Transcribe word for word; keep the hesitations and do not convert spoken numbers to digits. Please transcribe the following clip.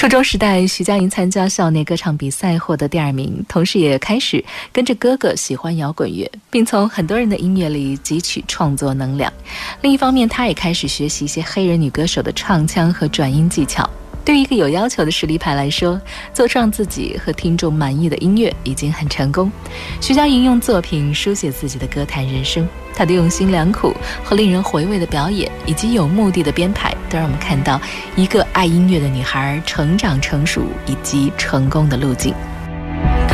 初中时代，徐佳莹参加校内歌唱比赛获得第二名，同时也开始跟着哥哥喜欢摇滚乐，并从很多人的音乐里汲取创作能量。另一方面，她也开始学习一些黑人女歌手的唱腔和转音技巧。对于一个有要求的实力派来说，做出让自己和听众满意的音乐已经很成功。徐佳莹用作品书写自己的歌坛人生，她的用心良苦和令人回味的表演，以及有目的的编排，都让我们看到一个爱音乐的女孩成长成熟以及成功的路径。